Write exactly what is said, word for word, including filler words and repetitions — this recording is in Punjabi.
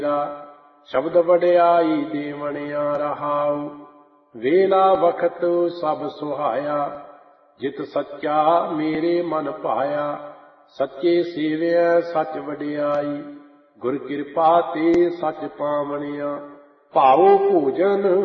ਸ਼ਬਦ ਵਡਿਆਈ ਦੇਵਣਿਆ ਰਹਾਉ। ਵੇਲਾ ਵਖਤ ਸਭ ਸੁਹਾਇਆ, ਜਿਤ ਸੱਚਾ ਮੇਰੇ ਮਨ ਭਾਇਆ। ਸੱਚੇ ਸੇਵਿਆ ਸੱਚ ਵਡਿਆਈ, ਗੁਰ ਕਿਰਪਾ ਤੇ ਸੱਚ ਪਾਵਣਿਆ। ਭਾਉ ਭੋਜਨ